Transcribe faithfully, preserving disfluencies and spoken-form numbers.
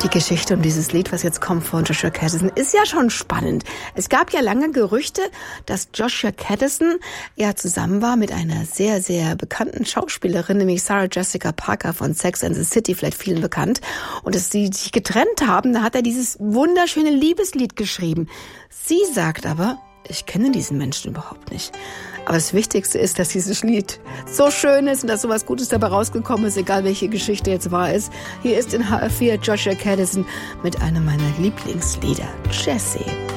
Die Geschichte um dieses Lied, was jetzt kommt von Joshua Caddison, ist ja schon spannend. Es gab ja lange Gerüchte, dass Joshua Caddison ja zusammen war mit einer sehr, sehr bekannten Schauspielerin, nämlich Sarah Jessica Parker von Sex and the City, vielleicht vielen bekannt. Und dass sie sich getrennt haben, da hat er dieses wunderschöne Liebeslied geschrieben. Sie sagt aber, ich kenne diesen Menschen überhaupt nicht. Aber das Wichtigste ist, dass dieses Lied so schön ist und dass sowas Gutes dabei rausgekommen ist, egal welche Geschichte jetzt wahr ist. Hier ist in H F vier Joshua Caddison mit einem meiner Lieblingslieder, Jessie.